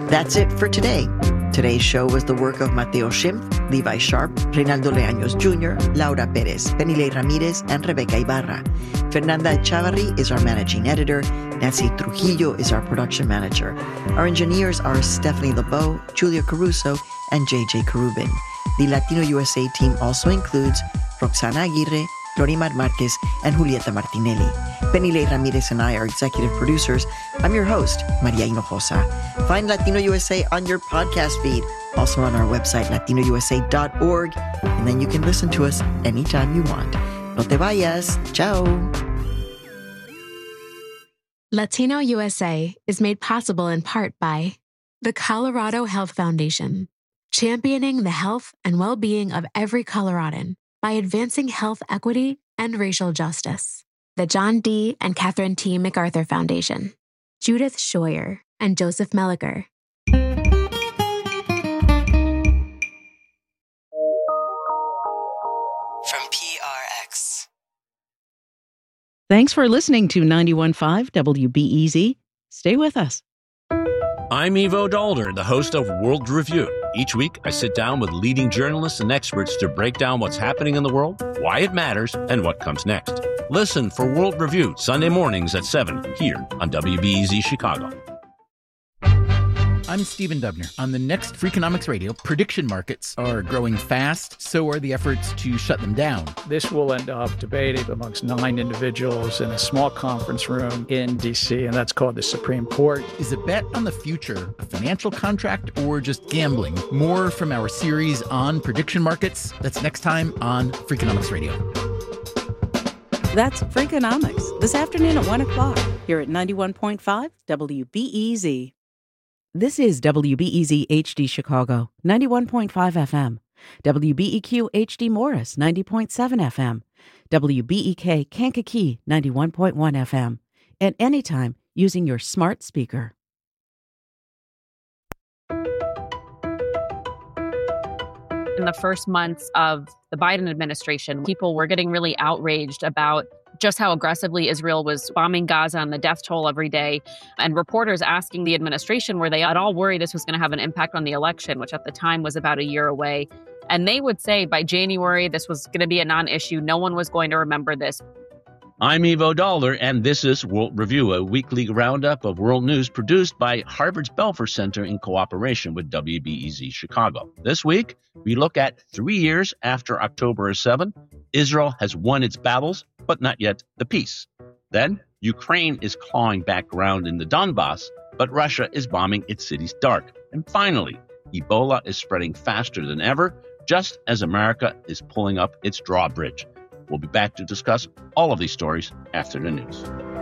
That's it for today. Today's show was the work of Mateo Schimpf, Levi Sharp, Reynaldo Leaños Jr., Laura Perez, Penile Ramirez, and Rebecca Ibarra. Fernanda Echavarri is our managing editor. Nancy Trujillo is our production manager. Our engineers are Stephanie LeBeau, Julia Caruso, and JJ Carubin. The Latino USA team also includes Roxana Aguirre, Florimar Marquez, and Julieta Martinelli. Penile Ramirez and I are executive producers. I'm your host, Maria Hinojosa. Find Latino USA on your podcast feed, also on our website, latinousa.org, and then you can listen to us anytime you want. No te vayas. Ciao. Latino USA is made possible in part by the Colorado Health Foundation, championing the health and well-being of every Coloradan by advancing health equity and racial justice. The John D. and Catherine T. MacArthur Foundation, Judith Scheuer and Joseph Melliker. From PRX. Thanks for listening to 91.5 WBEZ. Stay with us. I'm Ivo Dalder, the host of World Review. Each week, I sit down with leading journalists and experts to break down what's happening in the world, why it matters, and what comes next. Listen for World Review Sunday mornings at 7 here on WBEZ Chicago. I'm Stephen Dubner. On the next Freakonomics Radio, prediction markets are growing fast, so are the efforts to shut them down. This will end up debated amongst 9 individuals in a small conference room in D.C., and that's called the Supreme Court. Is a bet on the future a financial contract or just gambling? More from our series on prediction markets. That's next time on Freakonomics Radio. That's Freakonomics, this afternoon at 1 o'clock, here at 91.5 WBEZ. This is WBEZ HD Chicago, 91.5 FM. WBEQ HD Morris, 90.7 FM. WBEK Kankakee, 91.1 FM. And anytime using your smart speaker. In the first months of the Biden administration, people were getting really outraged about just how aggressively Israel was bombing Gaza and the death toll every day. And reporters asking the administration, were they at all worried this was going to have an impact on the election, which at the time was about a year away. And they would say by January, this was going to be a non-issue. No one was going to remember this. I'm Ivo Dalder, and this is World Review, a weekly roundup of world news produced by Harvard's Belfer Center in cooperation with WBEZ Chicago. This week, we look at 3 years after October 7. Israel has won its battles, but not yet the peace. Then, Ukraine is clawing back ground in the Donbass, but Russia is bombing its cities dark. And finally, Ebola is spreading faster than ever, just as America is pulling up its drawbridge. We'll be back to discuss all of these stories after the news.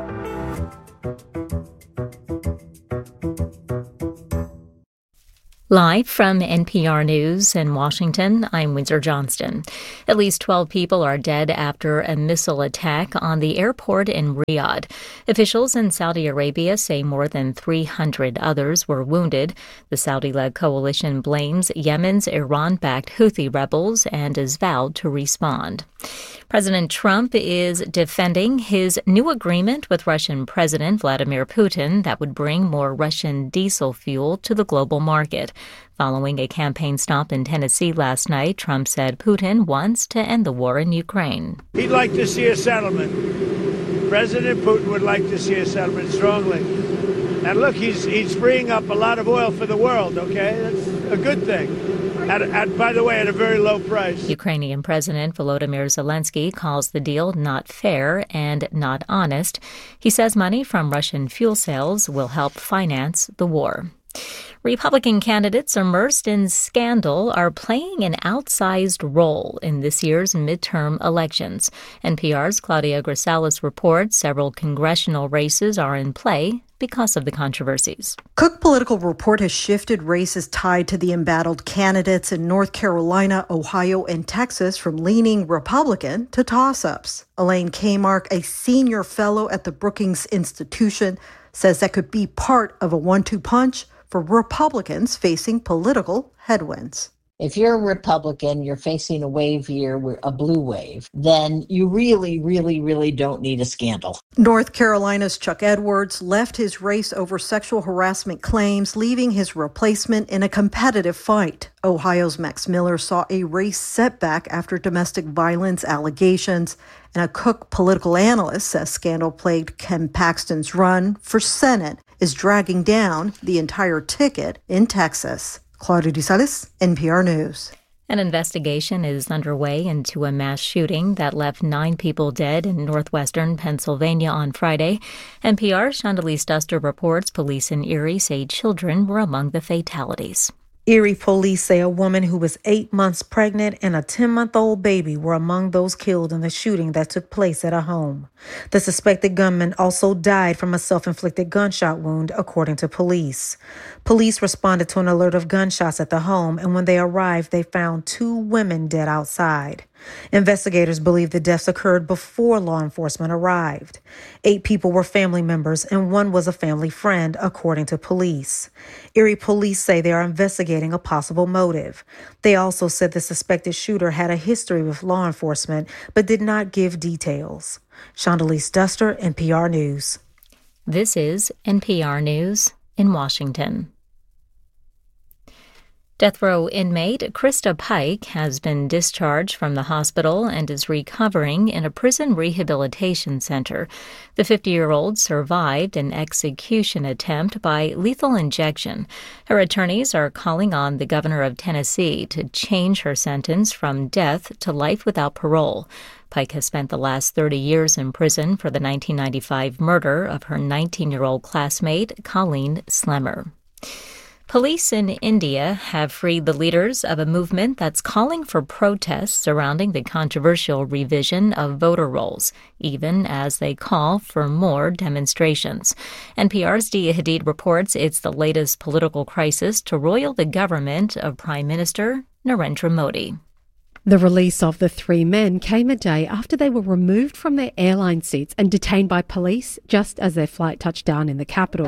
Live from NPR News in Washington, I'm Windsor Johnston. At least 12 people are dead after a missile attack on the airport in Riyadh. Officials in Saudi Arabia say more than 300 others were wounded. The Saudi-led coalition blames Yemen's Iran-backed Houthi rebels and has vowed to respond. President Trump is defending his new agreement with Russian President Vladimir Putin that would bring more Russian diesel fuel to the global market. Following a campaign stop in Tennessee last night, Trump said Putin wants to end the war in Ukraine. He'd like to see a settlement. President Putin would like to see a settlement strongly. And look, he's freeing up a lot of oil for the world, okay? That's a good thing. By the way, at a very low price. Ukrainian President Volodymyr Zelensky calls the deal not fair and not honest. He says money from Russian fuel sales will help finance the war. Republican candidates immersed in scandal are playing an outsized role in this year's midterm elections. NPR's Claudia Grisales reports several congressional races are in play because of the controversies. Cook Political Report has shifted races tied to the embattled candidates in North Carolina, Ohio, and Texas from leaning Republican to toss-ups. Elaine Kmark, a senior fellow at the Brookings Institution, says that could be part of a 1-2 punch for Republicans facing political headwinds. If you're a Republican, you're facing a wave here, a blue wave, then you really, really, really don't need a scandal. North Carolina's Chuck Edwards left his race over sexual harassment claims, leaving his replacement in a competitive fight. Ohio's Max Miller saw a race setback after domestic violence allegations, and a Cook political analyst says scandal-plagued Ken Paxton's run for Senate is dragging down the entire ticket in Texas. Claudia Gonzalez, NPR News. An investigation is underway into a mass shooting that left 9 people dead in northwestern Pennsylvania on Friday. NPR's Chandalise Duster reports police in Erie say children were among the fatalities. Erie police say a woman who was 8 months pregnant and a 10-month-old baby were among those killed in the shooting that took place at a home. The suspected gunman also died from a self-inflicted gunshot wound, according to police. Police responded to an alert of gunshots at the home, and when they arrived, they found 2 women dead outside. Investigators believe the deaths occurred before law enforcement arrived. 8 people were family members and 1 was a family friend, according to police. Erie police say they are investigating a possible motive. They also said the suspected shooter had a history with law enforcement, but did not give details. Chandalise Duster, NPR News. This is NPR News in Washington. Death row inmate Krista Pike has been discharged from the hospital and is recovering in a prison rehabilitation center. The 50-year-old survived an execution attempt by lethal injection. Her attorneys are calling on the governor of Tennessee to change her sentence from death to life without parole. Pike has spent the last 30 years in prison for the 1995 murder of her 19-year-old classmate, Colleen Slemmer. Police in India have freed the leaders of a movement that's calling for protests surrounding the controversial revision of voter rolls, even as they call for more demonstrations. NPR's Dia Hadid reports it's the latest political crisis to roil the government of Prime Minister Narendra Modi. The release of the 3 men came a day after they were removed from their airline seats and detained by police just as their flight touched down in the capital.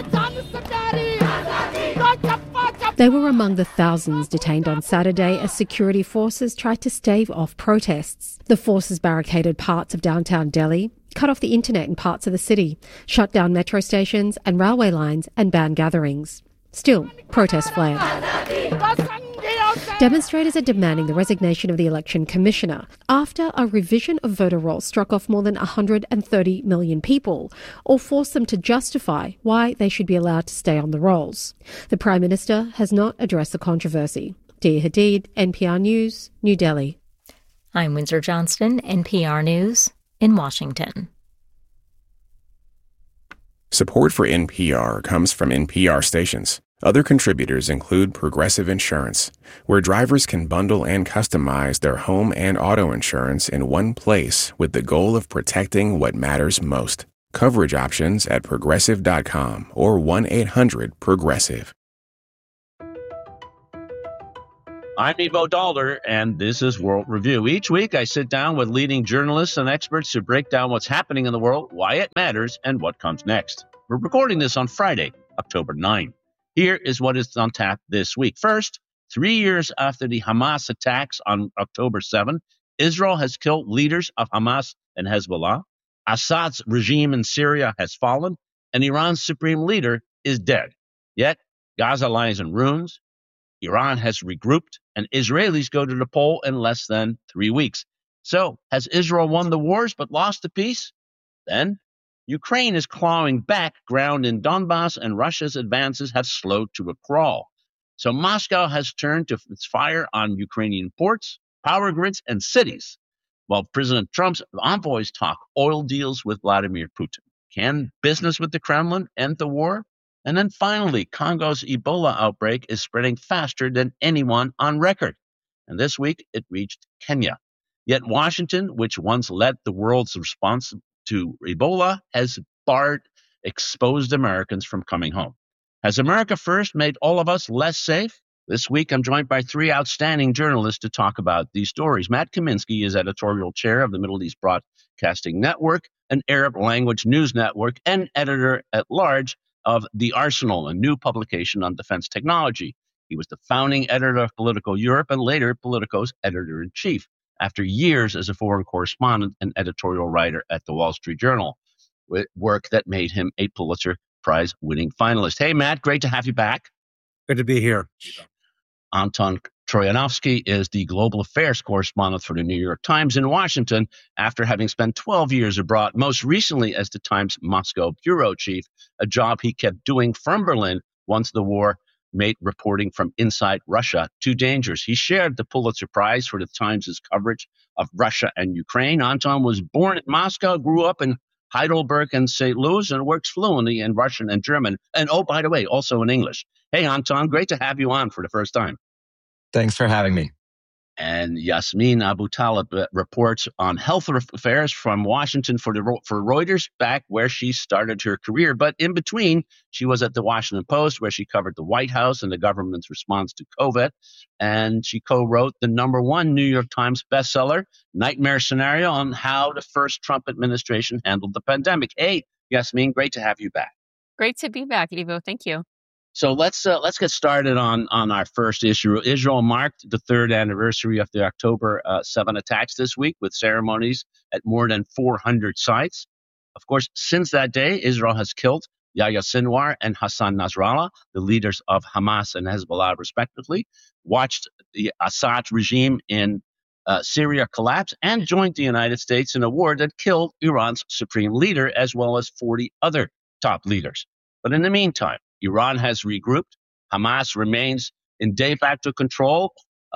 They were among the thousands detained on Saturday as security forces tried to stave off protests. The forces barricaded parts of downtown Delhi, cut off the internet in parts of the city, shut down metro stations and railway lines, and banned gatherings. Still, protests flared. Demonstrators are demanding the resignation of the election commissioner after a revision of voter rolls struck off more than 130 million people, or forced them to justify why they should be allowed to stay on the rolls. The Prime Minister has not addressed the controversy. Dia Hadid, NPR News, New Delhi. I'm Windsor Johnston, NPR News in Washington. Support for NPR comes from NPR stations. Other contributors include Progressive Insurance, where drivers can bundle and customize their home and auto insurance in one place with the goal of protecting what matters most. Coverage options at Progressive.com or 1-800-PROGRESSIVE. I'm Evo Dollar, and this is World Review. Each week, I sit down with leading journalists and experts to break down what's happening in the world, why it matters, and what comes next. We're recording this on Friday, October 9. Here is what is on tap this week. First, 3 years after the Hamas attacks on October 7, Israel has killed leaders of Hamas and Hezbollah. Assad's regime in Syria has fallen, and Iran's supreme leader is dead. Yet, Gaza lies in ruins. Iran has regrouped, and Israelis go to the poll in less than 3 weeks. So, has Israel won the wars but lost the peace? Then, Ukraine is clawing back ground in Donbass, and Russia's advances have slowed to a crawl. So Moscow has turned to its fire on Ukrainian ports, power grids, and cities, while President Trump's envoys talk oil deals with Vladimir Putin. Can business with the Kremlin end the war? And then finally, Congo's Ebola outbreak is spreading faster than anyone on record. And this week, it reached Kenya. Yet Washington, which once led the world's response to Ebola, has barred exposed Americans from coming home. Has America First made all of us less safe? This week, I'm joined by 3 outstanding journalists to talk about these stories. Matt Kaminsky is editorial chair of the Middle East Broadcasting Network, an Arab language news network, and editor-at-large of The Arsenal, a new publication on defense technology. He was the founding editor of Politico Europe and later Politico's editor-in-chief, after years as a foreign correspondent and editorial writer at the Wall Street Journal, with work that made him a Pulitzer Prize-winning finalist. Hey, Matt, great to have you back. Good to be here. Anton Troyanovsky is the global affairs correspondent for the New York Times in Washington after having spent 12 years abroad, most recently as the Times Moscow bureau chief, a job he kept doing from Berlin once the war made reporting from inside Russia too dangerous. He shared the Pulitzer Prize for the Times' coverage of Russia and Ukraine. Anton was born in Moscow, grew up in Heidelberg and St. Louis, and works fluently in Russian and German. And oh, by the way, also in English. Hey, Anton, great to have you on for the first time. Thanks for having me. And Yasmin Abutaleb reports on health affairs from Washington for Reuters, back where she started her career. But in between, she was at the Washington Post, where she covered the White House and the government's response to COVID. And she co-wrote the #1 New York Times bestseller, Nightmare Scenario, on how the first Trump administration handled the pandemic. Hey, Yasmin, great to have you back. Great to be back, Ivo. Thank you. So let's get started on our first issue. Israel marked the third anniversary of the October 7 attacks this week with ceremonies at more than 400 sites. Of course, since that day, Israel has killed Yahya Sinwar and Hassan Nasrallah, the leaders of Hamas and Hezbollah, respectively, watched the Assad regime in Syria collapse, and joined the United States in a war that killed Iran's supreme leader, as well as 40 other top leaders. But in the meantime, Iran has regrouped. Hamas remains in de facto control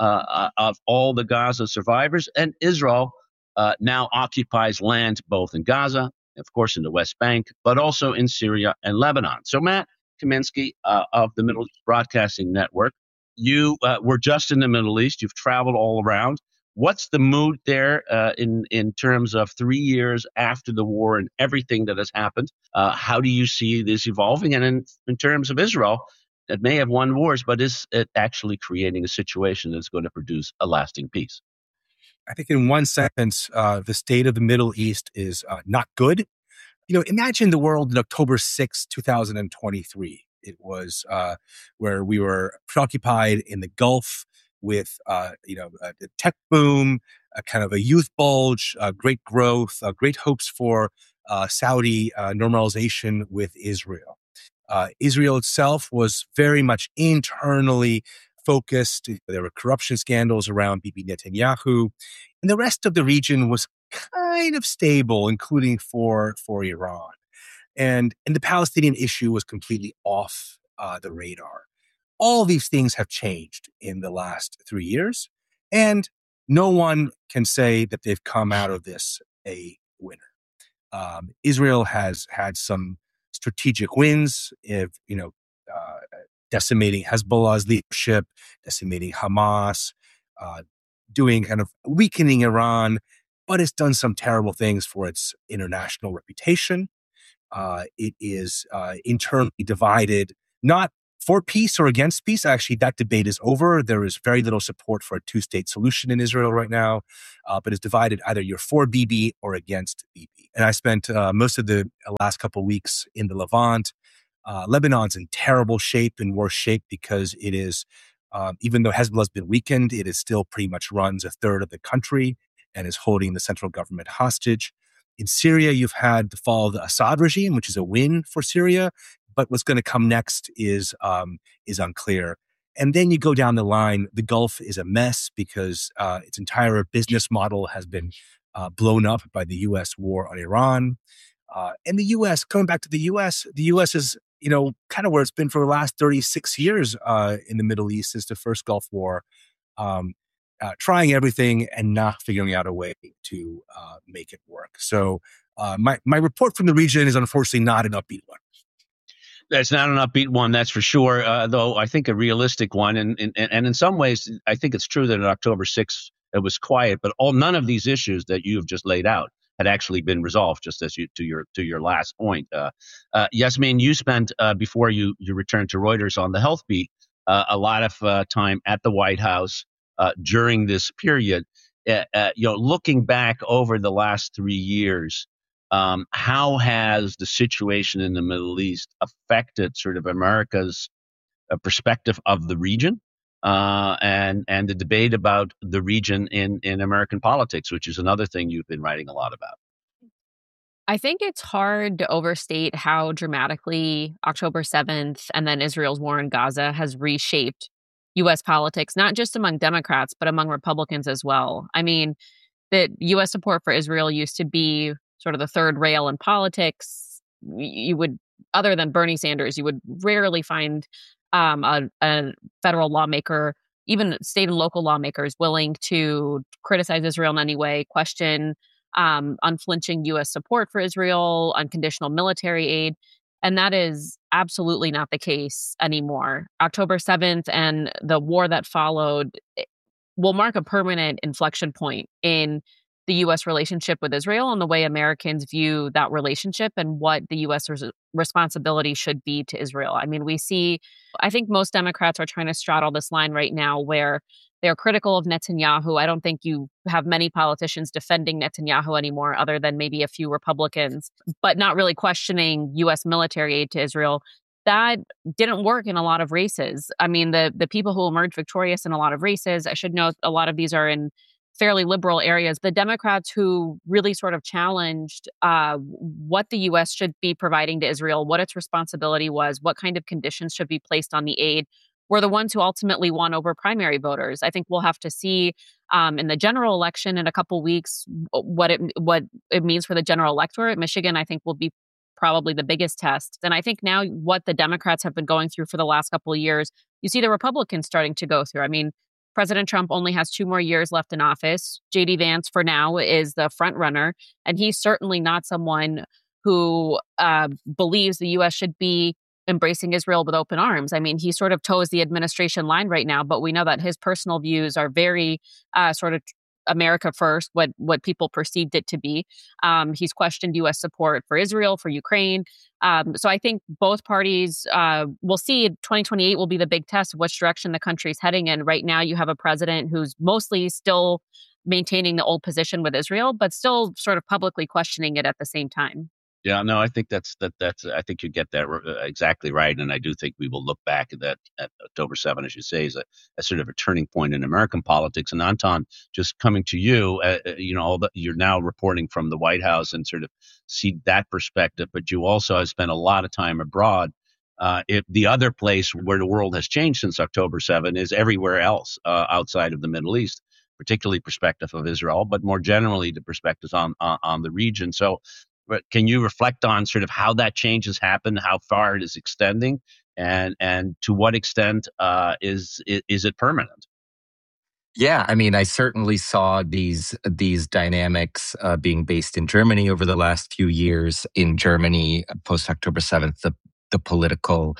of all the Gaza survivors, and Israel now occupies land both in Gaza, of course in the West Bank, but also in Syria and Lebanon. So Matt Kaminsky of the Middle East Broadcasting Network, you were just in the Middle East. You've traveled all around. What's the mood there in terms of 3 years after the war and everything that has happened? How do you see this evolving? And in terms of Israel, it may have won wars, but is it actually creating a situation that's going to produce a lasting peace? I think in one sentence, the state of the Middle East is not good. Imagine the world in October 6, 2023. It was where we were preoccupied in the Gulf with, the tech boom, a kind of a youth bulge, great growth, great hopes for Saudi normalization with Israel. Israel itself was very much internally focused. There were corruption scandals around Bibi Netanyahu, and the rest of the region was kind of stable, including for Iran. And the Palestinian issue was completely off the radar. All these things have changed in the last 3 years, and no one can say that they've come out of this a winner. Israel has had some strategic wins, decimating Hezbollah's leadership, decimating Hamas, doing kind of weakening Iran, but it's done some terrible things for its international reputation. It is internally divided, not for peace or against peace. Actually, that debate is over. There is very little support for a two-state solution in Israel right now, but it's divided either you're for Bibi or against Bibi. And I spent most of the last couple of weeks in the Levant. Lebanon's in terrible shape, in worse shape, because it is, even though Hezbollah's been weakened, it is still pretty much runs a third of the country and is holding the central government hostage. In Syria, you've had the fall of the Assad regime, which is a win for Syria. But what's going to come next is unclear. And then you go down the line, the Gulf is a mess because its entire business model has been blown up by the U.S. war on Iran. And the U.S., coming back to the U.S. is, kind of where it's been for the last 36 years in the Middle East since the first Gulf War, trying everything and not figuring out a way to make it work. So my report from the region is unfortunately not an upbeat one. That's not an upbeat one, that's for sure, though I think a realistic one. And in some ways, I think it's true that on October 6th, it was quiet, but none of these issues that you have just laid out had actually been resolved, just as to your last point. Yasmin, you spent, before you returned to Reuters on the health beat, a lot of time at the White House during this period. Looking back over the last 3 years, how has the situation in the Middle East affected sort of America's perspective of the region and the debate about the region in American politics, which is another thing you've been writing a lot about. I think it's hard to overstate how dramatically October 7th and then Israel's war in Gaza has reshaped U.S. politics, not just among Democrats, but among Republicans as well. I mean, the U.S. support for Israel used to be sort of the third rail in politics. You would, other than Bernie Sanders, you would rarely find a federal lawmaker, even state and local lawmakers, willing to criticize Israel in any way, question unflinching U.S. support for Israel, unconditional military aid. And that is absolutely not the case anymore. October 7th and the war that followed will mark a permanent inflection point in the U.S. relationship with Israel and the way Americans view that relationship and what the U.S. responsibility should be to Israel. I mean, I think most Democrats are trying to straddle this line right now where they're critical of Netanyahu. I don't think you have many politicians defending Netanyahu anymore, other than maybe a few Republicans, but not really questioning U.S. military aid to Israel. That didn't work in a lot of races. I mean, the people who emerged victorious in a lot of races, I should note a lot of these are in fairly liberal areas. The Democrats who really sort of challenged what the U.S. should be providing to Israel, what its responsibility was, what kind of conditions should be placed on the aid, were the ones who ultimately won over primary voters. I think we'll have to see in the general election in a couple weeks what it means for the general electorate. Michigan, I think, will be probably the biggest test. And I think now what the Democrats have been going through for the last couple of years, you see the Republicans starting to go through. I mean, President Trump only has 2 more years left in office. J.D. Vance, for now, is the front runner. And he's certainly not someone who believes the U.S. should be embracing Israel with open arms. I mean, he sort of toes the administration line right now, but we know that his personal views are very sort of America first, what people perceived it to be. He's questioned U.S. support for Israel, for Ukraine. So I think both parties, we'll see 2028 will be the big test of which direction the country's heading in. Right now, you have a president who's mostly still maintaining the old position with Israel, but still sort of publicly questioning it at the same time. Yeah, no, I think that's. I think you get that exactly right, and I do think we will look back at that at October 7, as you say, as a sort of a turning point in American politics. And Anton, just coming to you, you're now reporting from the White House and sort of see that perspective, but you also have spent a lot of time abroad. The other place where the world has changed since October 7 is everywhere else outside of the Middle East, particularly perspective of Israel, but more generally the perspectives on the region. So. But can you reflect on sort of how that change has happened, how far it is extending, and to what extent is it permanent? Yeah, I mean, I certainly saw these dynamics being based in Germany over the last few years. In Germany, post October 7th, the political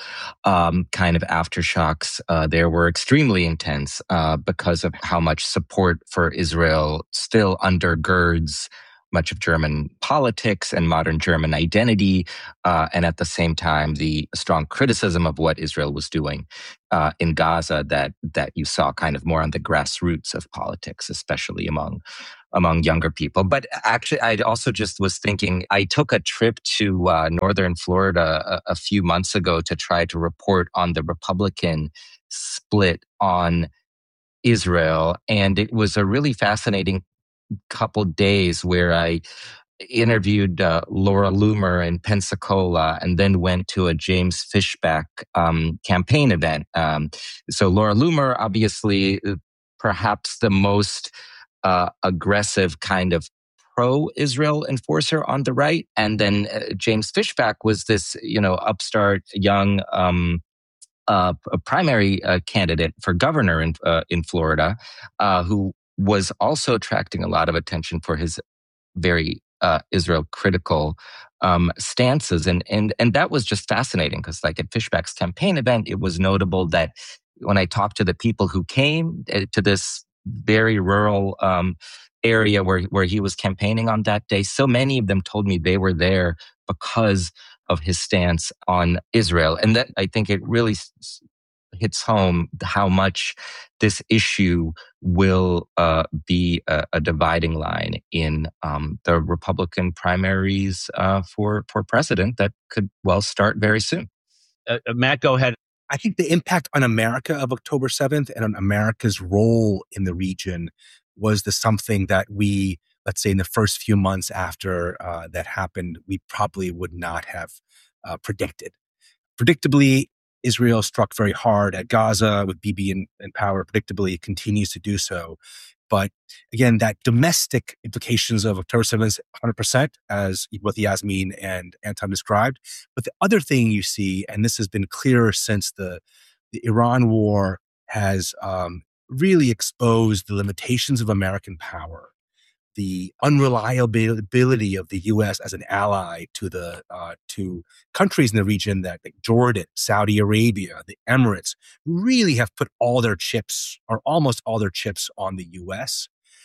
kind of aftershocks there were extremely intense because of how much support for Israel still undergirds much of German politics and modern German identity, and at the same time, the strong criticism of what Israel was doing in Gaza that you saw kind of more on the grassroots of politics, especially among younger people. But actually, I also just was thinking, I took a trip to northern Florida a few months ago to try to report on the Republican split on Israel, and it was a really fascinating couple days where I interviewed Laura Loomer in Pensacola and then went to a James Fishback campaign event. So Laura Loomer, obviously, perhaps the most aggressive kind of pro-Israel enforcer on the right. And then James Fishback was this, upstart young primary candidate for governor in Florida who was also attracting a lot of attention for his very Israel critical stances. And that was just fascinating because like at Fishback's campaign event, it was notable that when I talked to the people who came to this very rural area where he was campaigning on that day, so many of them told me they were there because of his stance on Israel. And that, I think it really hits home how much this issue will be a dividing line in the Republican primaries for president that could well start very soon. Matt, go ahead. I think the impact on America of October 7th and on America's role in the region was something that we, let's say in the first few months after that happened, we probably would not have predicted. Predictably, Israel struck very hard at Gaza with Bibi in power. Predictably, it continues to do so. But again, that domestic implications of October 7th, 100%, as what Yasmin and Anton described. But the other thing you see, and this has been clearer since the Iran war has really exposed the limitations of American power, the unreliability of the U.S. as an ally to countries in the region like Jordan, Saudi Arabia, the Emirates, really have put all their chips, or almost all their chips, on the U.S.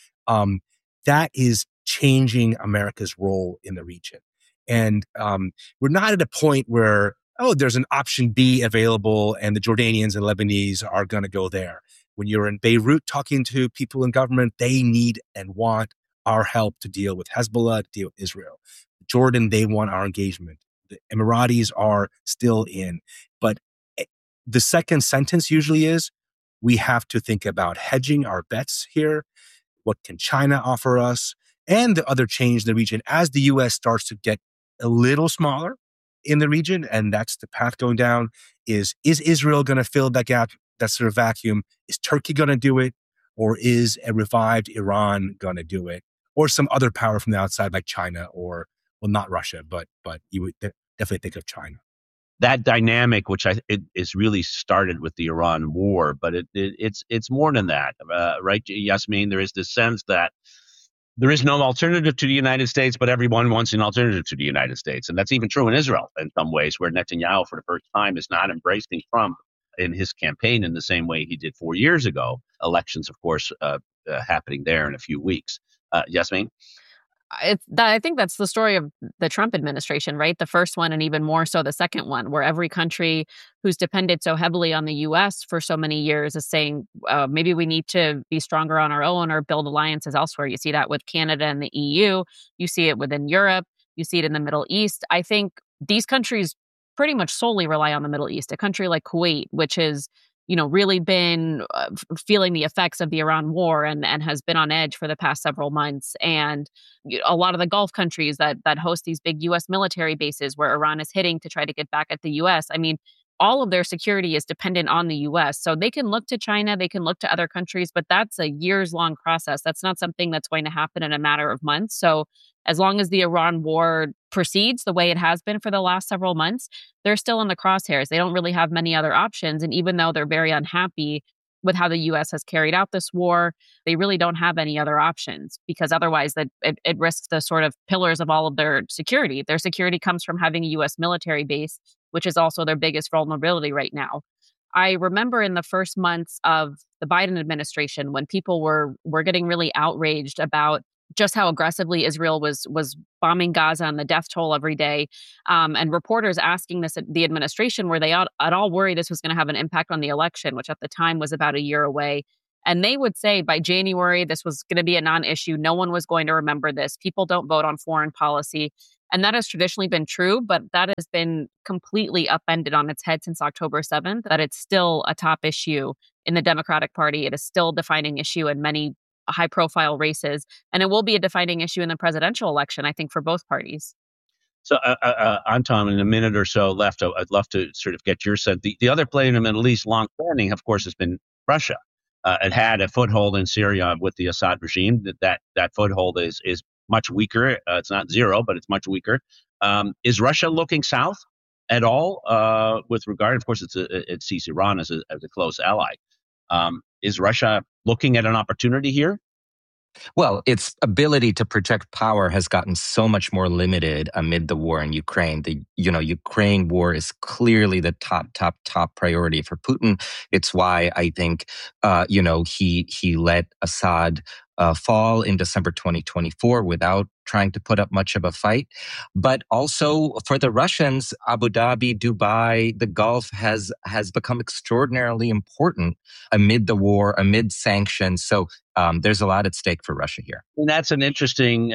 That is changing America's role in the region. And we're not at a point where, there's an option B available and the Jordanians and Lebanese are going to go there. When you're in Beirut talking to people in government, they need and want our help to deal with Hezbollah, to deal with Israel. Jordan, they want our engagement. The Emiratis are still in. But the second sentence usually is, we have to think about hedging our bets here. What can China offer us? And the other change in the region as the U.S. starts to get a little smaller in the region, and that's the path going down, is Israel going to fill that gap, that sort of vacuum? Is Turkey going to do it? Or is a revived Iran going to do it? Or some other power from the outside like China, or, well, not Russia, but you would definitely think of China. That dynamic, which it is really started with the Iran war, but it's more than that, right, Yasmin? There is this sense that there is no alternative to the United States, but everyone wants an alternative to the United States. And that's even true in Israel in some ways, where Netanyahu, for the first time, is not embracing Trump in his campaign in the same way he did 4 years ago. Elections, of course, happening there in a few weeks. Yasmin? I think that's the story of the Trump administration, right? The first one, and even more so the second one, where every country who's depended so heavily on the U.S. for so many years is saying, maybe we need to be stronger on our own or build alliances elsewhere. You see that with Canada and the EU. You see it within Europe. You see it in the Middle East. I think these countries pretty much solely rely on the Middle East. A country like Kuwait, which is really been feeling the effects of the Iran war and has been on edge for the past several months. And a lot of the Gulf countries that host these big U.S. military bases where Iran is hitting to try to get back at the U.S. I mean, all of their security is dependent on the U.S. So they can look to China, they can look to other countries, but that's a years-long process. That's not something that's going to happen in a matter of months. So as long as the Iran war proceeds the way it has been for the last several months, they're still in the crosshairs. They don't really have many other options. And even though they're very unhappy with how the U.S. has carried out this war, they really don't have any other options, because otherwise it risks the sort of pillars of all of their security. Their security comes from having a U.S. military base, which is also their biggest vulnerability right now. I remember in the first months of the Biden administration, when people were getting really outraged about just how aggressively Israel was bombing Gaza and the death toll every day, and reporters asking the administration, were they at all worried this was going to have an impact on the election, which at the time was about a year away. And they would say by January, this was going to be a non-issue. No one was going to remember this. People don't vote on foreign policy. And that has traditionally been true, but that has been completely upended on its head since October 7th, that it's still a top issue in the Democratic Party. It is still a defining issue in many high-profile races, and it will be a defining issue in the presidential election, I think, for both parties. So, Anton, in a minute or so left, I'd love to sort of get your sense. The other player in the Middle East, long-standing, of course, has been Russia. It had a foothold in Syria with the Assad regime. That foothold is much weaker. It's not zero, but it's much weaker. Is Russia looking south at all with regard? Of course, it sees Iran as a close ally. Is Russia looking at an opportunity here? Well, its ability to project power has gotten so much more limited amid the war in Ukraine. The Ukraine war is clearly the top priority for Putin. It's why I think he let Assad fall in December 2024 without trying to put up much of a fight. But also for the Russians, Abu Dhabi, Dubai, the Gulf has become extraordinarily important amid the war, amid sanctions. So there's a lot at stake for Russia here. And that's an interesting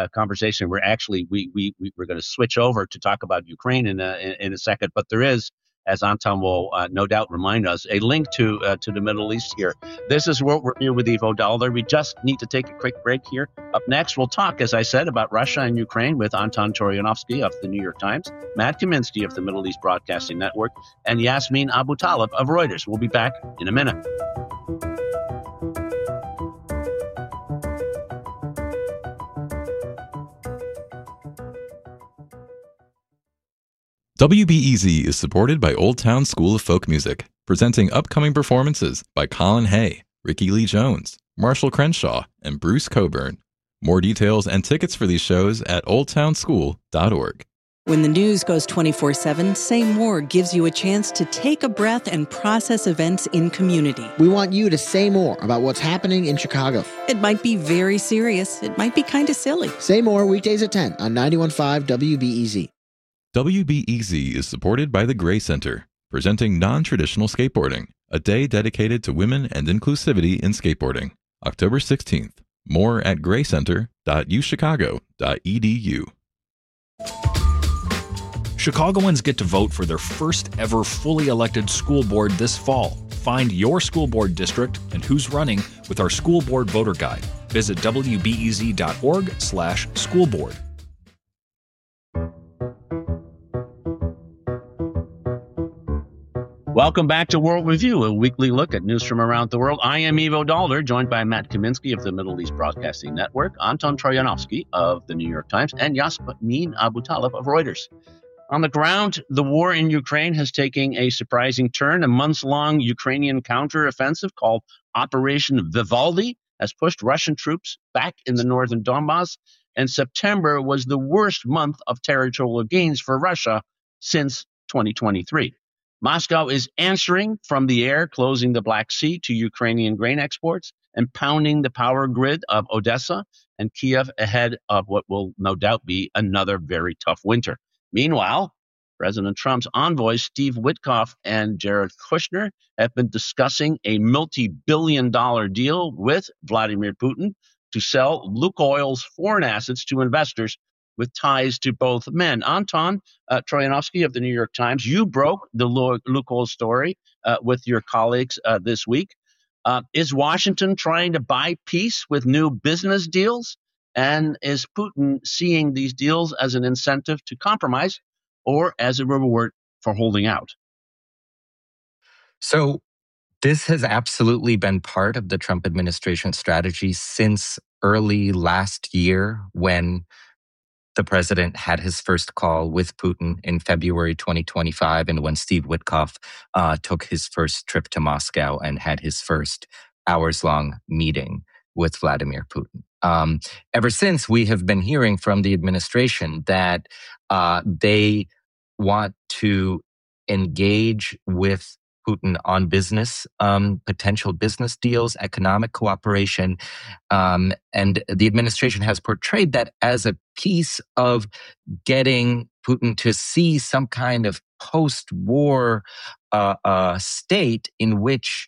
conversation. We're actually we're going to switch over to talk about Ukraine in a second, but there is as Anton will no doubt remind us, a link to the Middle East here. This is World Review with Ivo Dollar. We just need to take a quick break here. Up next, we'll talk, as I said, about Russia and Ukraine with Anton Troyanovsky of the New York Times, Matt Kaminsky of the Middle East Broadcasting Network, and Yasmin Abutaleb of Reuters. We'll be back in a minute. WBEZ is supported by Old Town School of Folk Music, presenting upcoming performances by Colin Hay, Ricky Lee Jones, Marshall Crenshaw, and Bruce Coburn. More details and tickets for these shows at oldtownschool.org. When the news goes 24/7, Say More gives you a chance to take a breath and process events in community. We want you to say more about what's happening in Chicago. It might be very serious. It might be kind of silly. Say More weekdays at 10 on 91.5 WBEZ. WBEZ is supported by the Gray Center, presenting Non-Traditional Skateboarding, a day dedicated to women and inclusivity in skateboarding. October 16th. More at graycenter.uchicago.edu. Chicagoans get to vote for their first ever fully elected school board this fall. Find your school board district and who's running with our school board voter guide. Visit wbez.org/schoolboard. Welcome back to World Review, a weekly look at news from around the world. I am Ivo Dollar, joined by Matt Kaminsky of the Middle East Broadcasting Network, Anton Troyanovsky of the New York Times, and Yasmin Abutaleb of Reuters. On the ground, the war in Ukraine has taken a surprising turn. A months-long Ukrainian counteroffensive called Operation Vivaldi has pushed Russian troops back in the northern Donbass, and September was the worst month of territorial gains for Russia since 2023. Moscow is answering from the air, closing the Black Sea to Ukrainian grain exports and pounding the power grid of Odessa and Kiev ahead of what will no doubt be another very tough winter. Meanwhile, President Trump's envoys, Steve Witkoff and Jared Kushner, have been discussing a multi-billion-dollar deal with Vladimir Putin to sell Lukoil's foreign assets to investors with ties to both men. Anton Troyanovsky of the New York Times, you broke the Lukoil story with your colleagues this week. Is Washington trying to buy peace with new business deals? And is Putin seeing these deals as an incentive to compromise or as a reward for holding out? So this has absolutely been part of the Trump administration strategy since early last year, when the president had his first call with Putin in February 2025, and when Steve Witkoff took his first trip to Moscow and had his first hours-long meeting with Vladimir Putin. Ever since, we have been hearing from the administration that they want to engage with Putin on business, potential business deals, economic cooperation. And the administration has portrayed that as a piece of getting Putin to see some kind of post-war state in which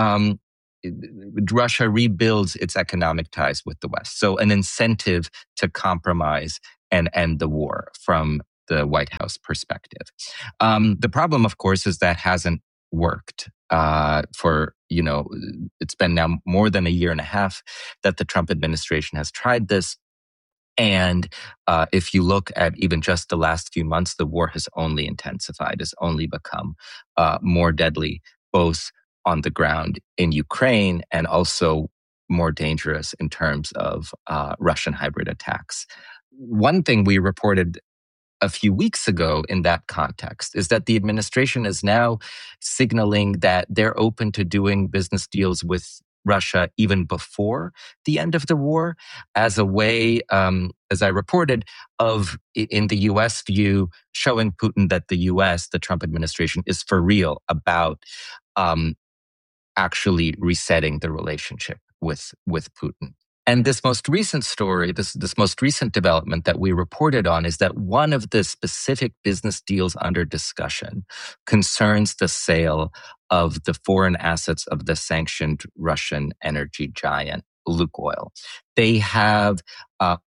Russia rebuilds its economic ties with the West. So an incentive to compromise and end the war from the White House perspective. The problem, of course, is that hasn't worked for, it's been now more than a year and a half that the Trump administration has tried this. And if you look at even just the last few months, the war has only intensified, has only become more deadly, both on the ground in Ukraine and also more dangerous in terms of Russian hybrid attacks. One thing we reported a few weeks ago in that context is that the administration is now signaling that they're open to doing business deals with Russia even before the end of the war, as a way, as I reported, of, in the U.S. view, showing Putin that the U.S., the Trump administration, is for real about actually resetting the relationship with Putin. And this most recent story, this most recent development that we reported on, is that one of the specific business deals under discussion concerns the sale of the foreign assets of the sanctioned Russian energy giant Lukoil. They have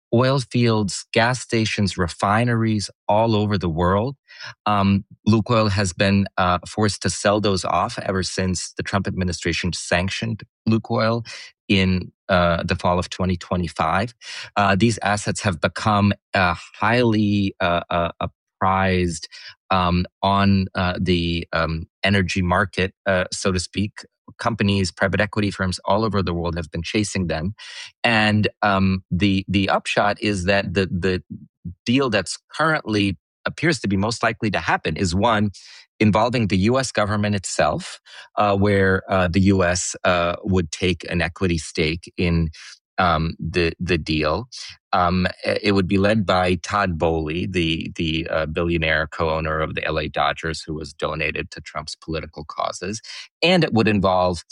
oil fields, gas stations, refineries all over the world. Lukoil has been forced to sell those off ever since the Trump administration sanctioned Lukoil in the fall of 2025. These assets have become highly prized on the energy market, so to speak. Companies, private equity firms all over the world have been chasing them. And the upshot is that the deal that's currently appears to be most likely to happen is one involving the U.S. government itself, where the U.S. Would take an equity stake in the deal. It would be led by Todd Boehly, the billionaire co-owner of the LA Dodgers, who was donated to Trump's political causes. And it would involve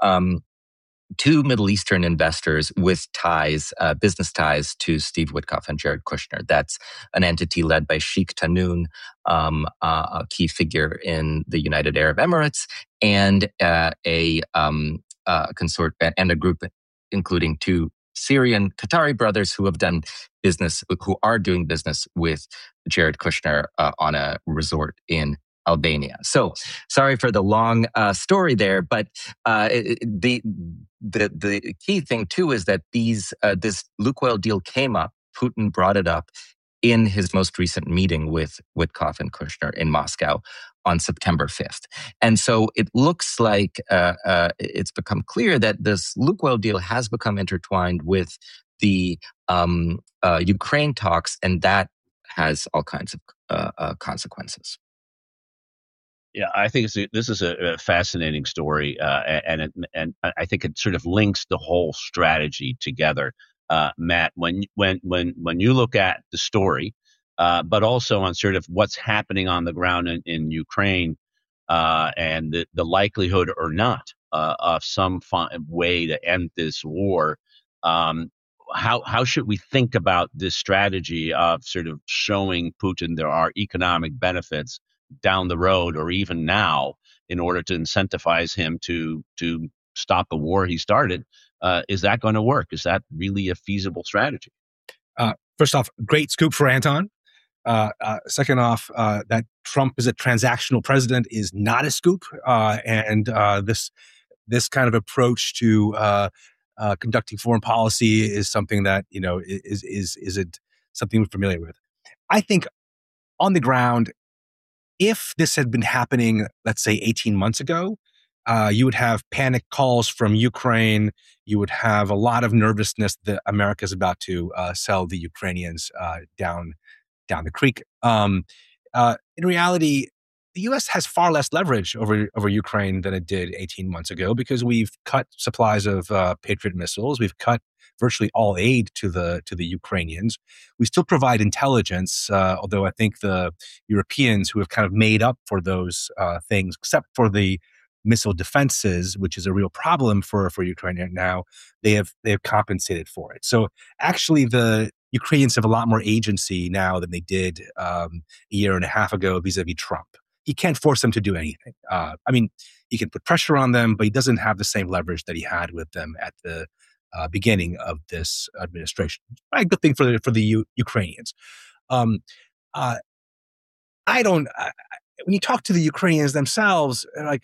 two Middle Eastern investors with ties, business ties to Steve Witkoff and Jared Kushner. That's an entity led by Sheikh Tahnoon, a key figure in the United Arab Emirates, and a consort and a group including two Syrian Qatari brothers who are doing business with Jared Kushner on a resort in Albania. So, sorry for the long story there, but the key thing too is that this Lukoil deal came up. Putin brought it up in his most recent meeting with Witkoff and Kushner in Moscow on September 5th. And so it looks like it's become clear that this Lukoil deal has become intertwined with the Ukraine talks, and that has all kinds of consequences. Yeah, I think this is a fascinating story, and I think it sort of links the whole strategy together. Matt, when you look at the story, but also on sort of what's happening on the ground in Ukraine, and the likelihood or not of some way to end this war, how should we think about this strategy of sort of showing Putin there are economic benefits down the road or even now in order to incentivize him to stop the war he started? Is that going to work? Is that really a feasible strategy? First off, great scoop for Anton. Second off, that Trump is a transactional president is not a scoop. And this kind of approach to conducting foreign policy is something that, isn't something we're familiar with. I think on the ground, if this had been happening, let's say 18 months ago, you would have panic calls from Ukraine. You would have a lot of nervousness that America's about to sell the Ukrainians down the creek. In reality, the U.S. has far less leverage over Ukraine than it did 18 months ago because we've cut supplies of Patriot missiles. We've cut virtually all aid to the Ukrainians. We still provide intelligence, although I think the Europeans who have kind of made up for those things, except for the missile defenses, which is a real problem for Ukraine right now, they have compensated for it. So actually, the Ukrainians have a lot more agency now than they did a year and a half ago vis-a-vis Trump. He can't force them to do anything. He can put pressure on them, but he doesn't have the same leverage that he had with them at the beginning of this administration. A good thing for the Ukrainians. When you talk to the Ukrainians themselves, like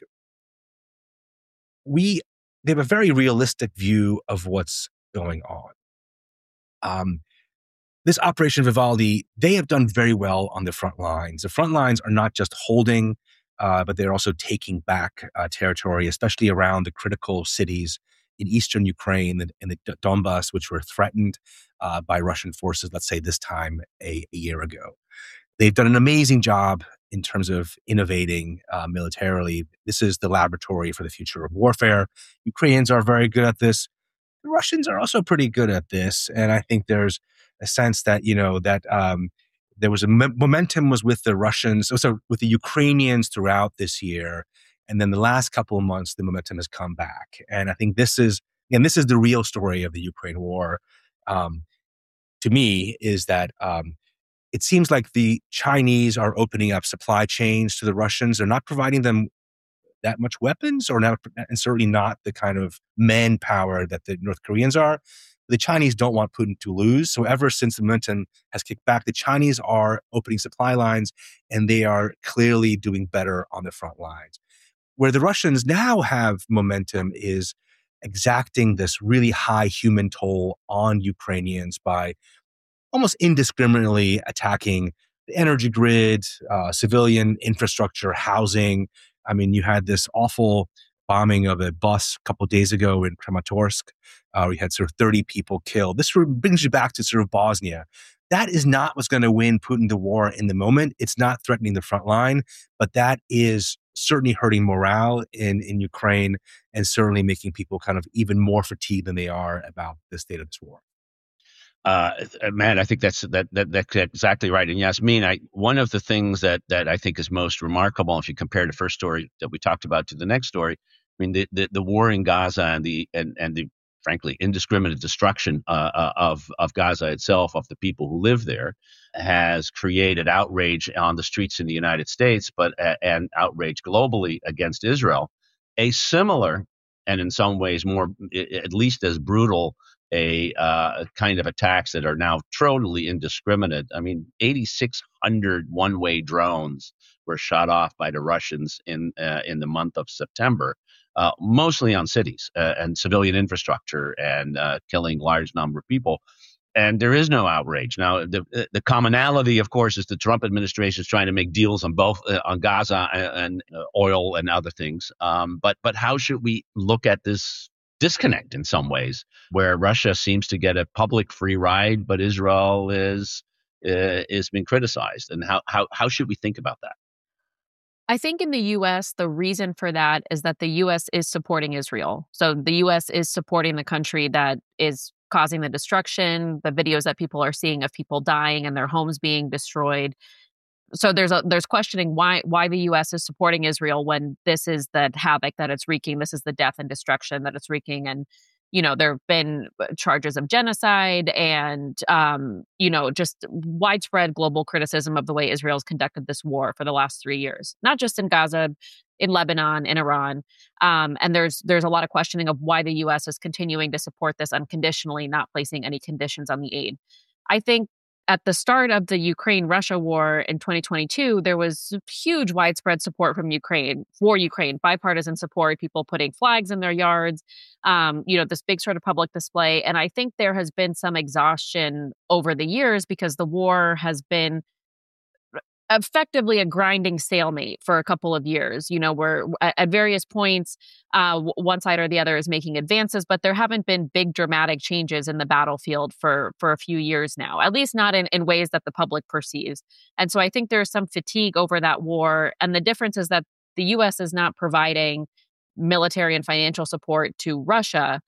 they have a very realistic view of what's going on. This Operation Vivaldi, they have done very well on the front lines. The front lines are not just holding, but they're also taking back territory, especially around the critical cities in eastern Ukraine and the Donbass, which were threatened by Russian forces, let's say this time a year ago. They've done an amazing job in terms of innovating militarily. This is the laboratory for the future of warfare. Ukrainians are very good at this. The Russians are also pretty good at this. And I think there's a sense that, there was momentum was with the Russians, so with the Ukrainians throughout this year. And then the last couple of months, the momentum has come back. And I think this is the real story of the Ukraine war. To me, is that it seems like the Chinese are opening up supply chains to the Russians. They're not providing them that much weapons, and certainly not the kind of manpower that the North Koreans are. The Chinese don't want Putin to lose. So ever since the momentum has kicked back, the Chinese are opening supply lines, and they are clearly doing better on the front lines. Where the Russians now have momentum is exacting this really high human toll on Ukrainians by almost indiscriminately attacking the energy grid, civilian infrastructure, housing. I mean, you had this awful bombing of a bus a couple of days ago in Kramatorsk. We had sort of 30 people killed. This sort of brings you back to sort of Bosnia. That is not what's going to win Putin the war in the moment. It's not threatening the front line, but that is certainly hurting morale in Ukraine and certainly making people kind of even more fatigued than they are about the state of this war. Man, I think that's exactly right. And Yasmin, one of the things that I think is most remarkable, if you compare the first story that we talked about to the next story, I mean, the war in Gaza and the frankly indiscriminate destruction of Gaza itself, of the people who live there, has created outrage on the streets in the United States, and outrage globally against Israel. A similar, and in some ways more, at least as brutal, kind of attacks that are now totally indiscriminate. I mean, 8,600 one-way drones were shot off by the Russians in the month of September, mostly on cities and civilian infrastructure, and killing large number of people. And there is no outrage. Now, the commonality, of course, is the Trump administration is trying to make deals on both on Gaza and oil and other things. But how should we look at this disconnect in some ways, where Russia seems to get a public free ride, but Israel is being criticized? And how should we think about that? I think in the U.S., the reason for that is that the U.S. is supporting Israel. So the U.S. is supporting the country that is causing the destruction, the videos that people are seeing of people dying and their homes being destroyed. So there's questioning why the U.S. is supporting Israel when this is the havoc that it's wreaking. This is the death and destruction that it's wreaking. And, there have been charges of genocide and, just widespread global criticism of the way Israel's conducted this war for the last 3 years, not just in Gaza, in Lebanon, in Iran. And there's a lot of questioning of why the U.S. is continuing to support this unconditionally, not placing any conditions on the aid. I think at the start of the Ukraine-Russia war in 2022, there was huge widespread support from Ukraine, bipartisan support, people putting flags in their yards, this big sort of public display. And I think there has been some exhaustion over the years because the war has been effectively a grinding stalemate for a couple of years, where at various points, one side or the other is making advances, but there haven't been big dramatic changes in the battlefield for a few years now, at least not in ways that the public perceives. And so I think there's some fatigue over that war. And the difference is that the U.S. is not providing military and financial support to Russia.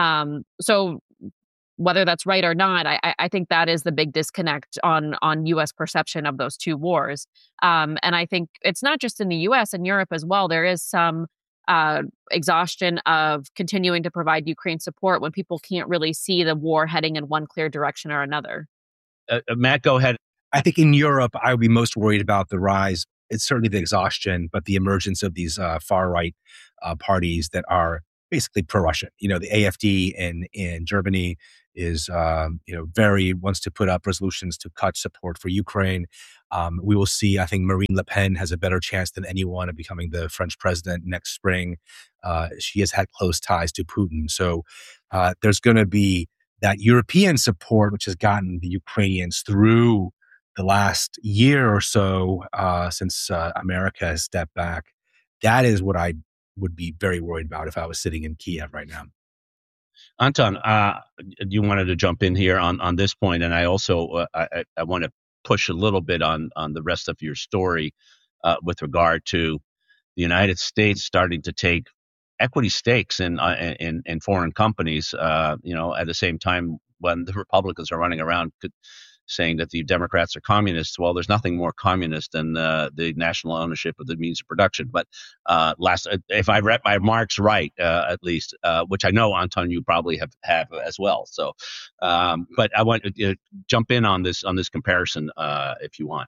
So whether that's right or not, I think that is the big disconnect on U.S. perception of those two wars. And I think it's not just in the U.S. and Europe as well. There is some exhaustion of continuing to provide Ukraine support when people can't really see the war heading in one clear direction or another. Matt, go ahead. I think in Europe, I would be most worried about the rise. It's certainly the exhaustion, but the emergence of these far-right parties that are basically pro-Russian. The AfD in Germany is, wants to put up resolutions to cut support for Ukraine. We will see, I think Marine Le Pen has a better chance than anyone of becoming the French president next spring. She has had close ties to Putin. So there's going to be that European support, which has gotten the Ukrainians through the last year or so since America has stepped back. That is what I would be very worried about if I was sitting in Kiev right now. Anton, you wanted to jump in here on this point, and I also I want to push a little bit on the rest of your story with regard to the United States starting to take equity stakes in foreign companies. At the same time when the Republicans are running around saying that the Democrats are communists. Well, there's nothing more communist than the national ownership of the means of production. But if I read my Marx right, at least, which I know, Anton, you probably have as well. So, but I want to jump in on this comparison if you want.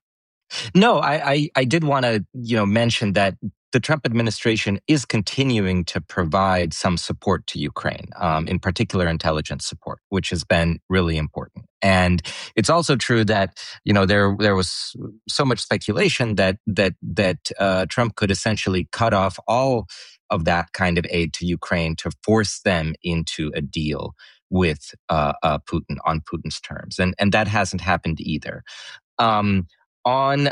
No, I did want to, mention that the Trump administration is continuing to provide some support to Ukraine, in particular intelligence support, which has been really important. And it's also true that, there was so much speculation that Trump could essentially cut off all of that kind of aid to Ukraine to force them into a deal with Putin on Putin's terms, and that hasn't happened either. On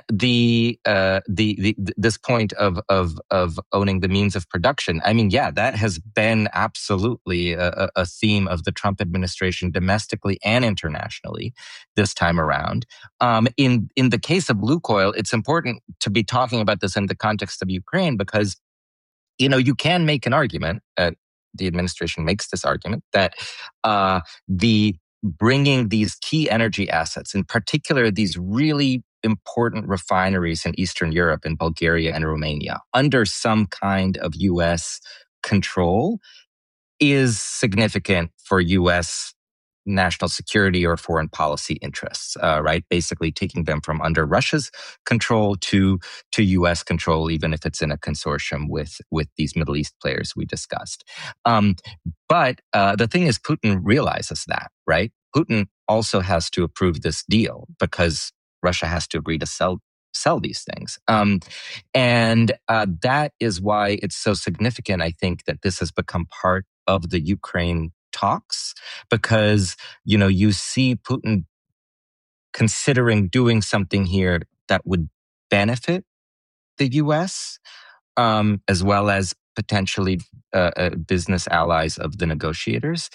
this point of owning the means of production, I mean, yeah, that has been absolutely a theme of the Trump administration domestically and internationally this time around. In the case of Lukoil, it's important to be talking about this in the context of Ukraine because, you can make an argument. The administration makes this argument that the bringing these key energy assets, in particular these really important refineries in Eastern Europe, in Bulgaria and Romania, under some kind of U.S. control is significant for U.S. national security or foreign policy interests, right? Basically taking them from under Russia's control to U.S. control, even if it's in a consortium with these Middle East players we discussed. But the thing is, Putin realizes that, right? Putin also has to approve this deal because Russia has to agree to sell these things. And that is why it's so significant, I think, that this has become part of the Ukraine talks, because, you see Putin considering doing something here that would benefit the U.S., as well as potentially business allies of the negotiators.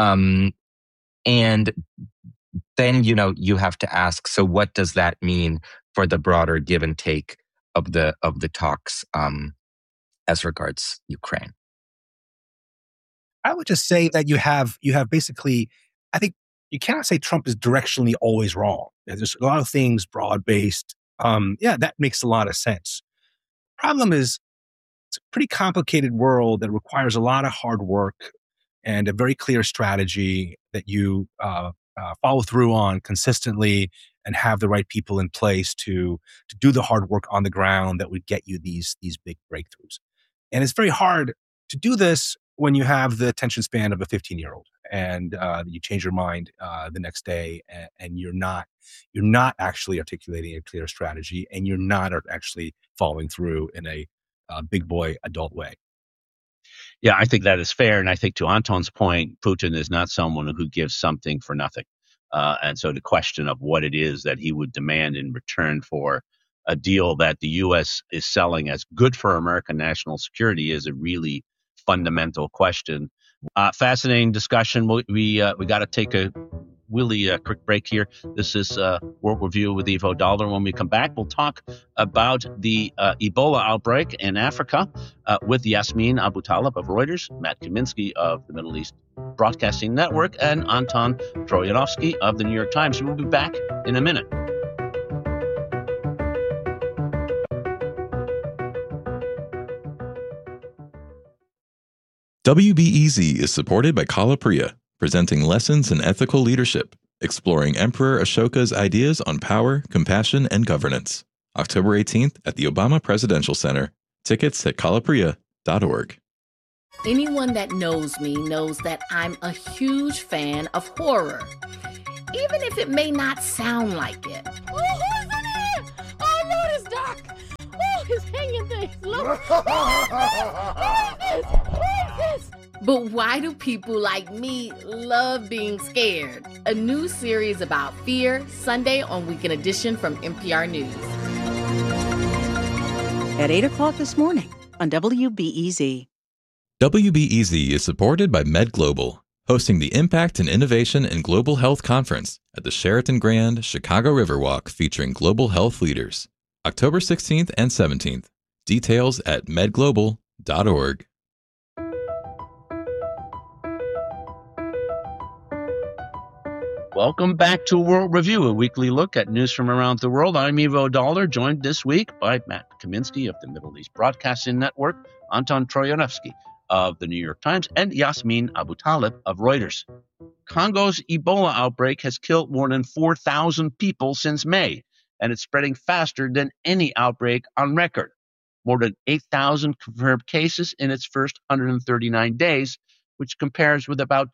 And then, you have to ask, so what does that mean for the broader give and take of the talks as regards Ukraine? I would just say that you have basically, I think you cannot say Trump is directionally always wrong. There's a lot of things broad-based. That makes a lot of sense. Problem is, it's a pretty complicated world that requires a lot of hard work and a very clear strategy that you follow through on consistently and have the right people in place to do the hard work on the ground that would get you these big breakthroughs. And it's very hard to do this when you have the attention span of a 15-year-old and you change your mind the next day and you're not actually articulating a clear strategy and you're not actually following through in a big boy adult way. Yeah, I think that is fair. And I think to Anton's point, Putin is not someone who gives something for nothing. And so the question of what it is that he would demand in return for a deal that the U.S. is selling as good for American national security is a really fundamental question. Fascinating discussion. We got to take a really quick break here. This is World Review with Ivo Dollar. When we come back, we'll talk about the Ebola outbreak in Africa with Yasmin Abutaleb of Reuters, Matt Kaminsky of the Middle East Broadcasting Network, and Anton Troyanovsky of the New York Times. We'll be back in a minute. WBEZ is supported by Kalapriya, presenting lessons in ethical leadership, exploring Emperor Ashoka's ideas on power, compassion, and governance. October 18th at the Obama Presidential Center. Tickets at kalapriya.org. Anyone that knows me knows that I'm a huge fan of horror, even if it may not sound like it. Oh, who's in here? Oh, Lord, it's dark. Oh, it's hanging things. Look. What is this? But why do people like me love being scared? A new series about fear, Sunday on Weekend Edition from NPR News. At 8 o'clock this morning on WBEZ. WBEZ is supported by MedGlobal, hosting the Impact and Innovation in Global Health Conference at the Sheraton Grand Chicago Riverwalk featuring global health leaders. October 16th and 17th. Details at medglobal.org. Welcome back to World Review, a weekly look at news from around the world. I'm Ivo Dollar, joined this week by Matt Kaminsky of the Middle East Broadcasting Network, Anton Troyanovsky of the New York Times, and Yasmin Abutaleb of Reuters. Congo's Ebola outbreak has killed more than 4,000 people since May, and it's spreading faster than any outbreak on record. More than 8,000 confirmed cases in its first 139 days, which compares with about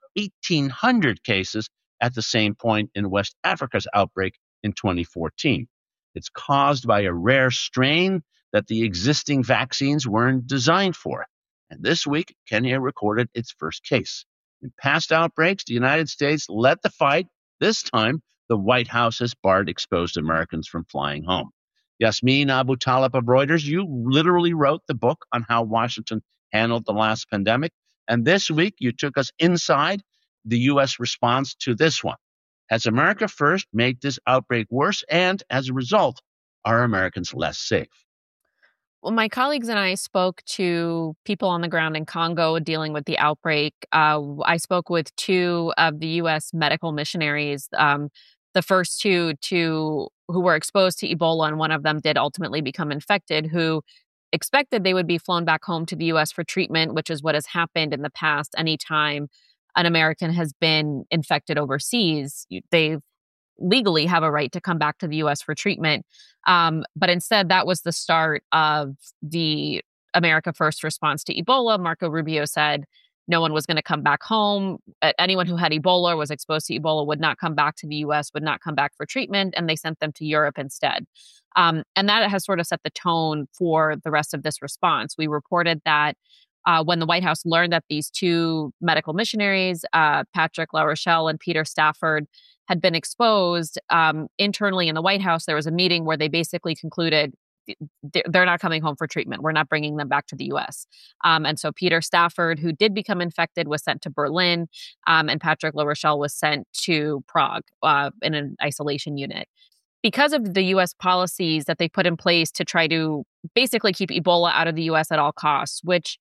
1,800 cases at the same point in West Africa's outbreak in 2014. It's caused by a rare strain that the existing vaccines weren't designed for. And this week, Kenya recorded its first case. In past outbreaks, the United States led the fight. This time, the White House has barred exposed Americans from flying home. Yasmin Abu Talib of Reuters, you literally wrote the book on how Washington handled the last pandemic. And this week, you took us inside the U.S. response to this one. Has America First made this outbreak worse? And as a result, are Americans less safe? Well, my colleagues and I spoke to people on the ground in Congo dealing with the outbreak. I spoke with two of the U.S. medical missionaries, the first two who were exposed to Ebola, and one of them did ultimately become infected, who expected they would be flown back home to the U.S. for treatment, which is what has happened in the past. Anytime an American has been infected overseas, they legally have a right to come back to the U.S. for treatment. But instead, that was the start of the America First response to Ebola. Marco Rubio said no one was going to come back home. Anyone who had Ebola or was exposed to Ebola would not come back to the U.S., would not come back for treatment, and they sent them to Europe instead. And that has sort of set the tone for the rest of this response. We reported that when the White House learned that these two medical missionaries, Patrick LaRochelle and Peter Stafford, had been exposed internally in the White House, there was a meeting where they basically concluded they're not coming home for treatment. We're not bringing them back to the U.S. And so Peter Stafford, who did become infected, was sent to Berlin, and Patrick LaRochelle was sent to Prague in an isolation unit. Because of the U.S. policies that they put in place to try to basically keep Ebola out of the U.S. at all costs, which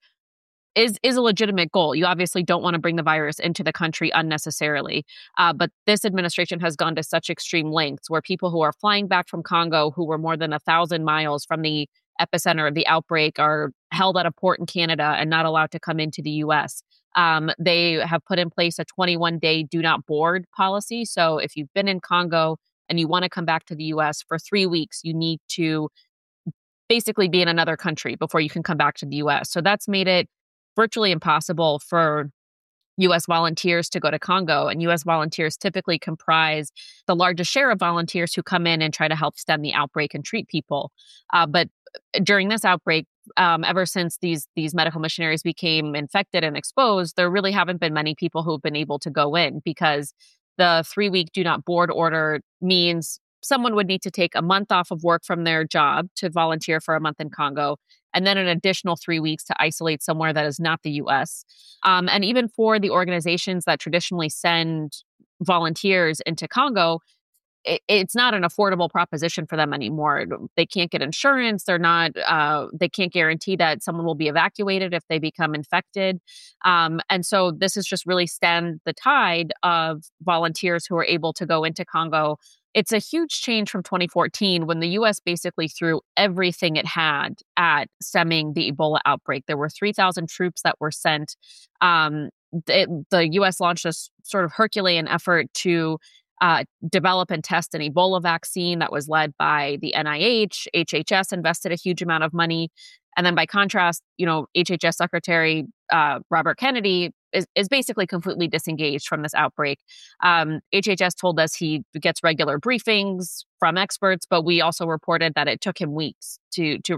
is a legitimate goal. You obviously don't want to bring the virus into the country unnecessarily. But this administration has gone to such extreme lengths where people who are flying back from Congo, who were more than 1,000 miles from the epicenter of the outbreak, are held at a port in Canada and not allowed to come into the U.S. They have put in place a 21-day do not board policy. So if you've been in Congo and you want to come back to the U.S. for 3 weeks, you need to basically be in another country before you can come back to the U.S. So that's made it virtually impossible for U.S. volunteers to go to Congo. And U.S. volunteers typically comprise the largest share of volunteers who come in and try to help stem the outbreak and treat people. But during this outbreak, ever since these medical missionaries became infected and exposed, there really haven't been many people who have been able to go in, because the 3-week do not board order means someone would need to take a month off of work from their job to volunteer for a month in Congo, and then an additional 3 weeks to isolate somewhere that is not the U.S. And even for the organizations that traditionally send volunteers into Congo, it's not an affordable proposition for them anymore. They can't get insurance. They can't guarantee that someone will be evacuated if they become infected. And so this has just really stemmed the tide of volunteers who are able to go into Congo. It's a huge change from 2014, when the U.S. basically threw everything it had at stemming the Ebola outbreak. There were 3,000 troops that were sent. The U.S. launched a sort of Herculean effort to develop and test an Ebola vaccine that was led by the NIH. HHS invested a huge amount of money. And then by contrast, HHS Secretary Robert Kennedy is basically completely disengaged from this outbreak. HHS told us he gets regular briefings from experts, but we also reported that it took him weeks to